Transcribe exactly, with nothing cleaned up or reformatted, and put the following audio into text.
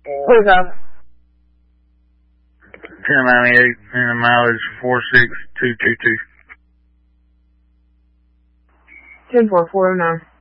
Please have. ten ninety-eight and the mileage four six two two two. ten four four oh nine.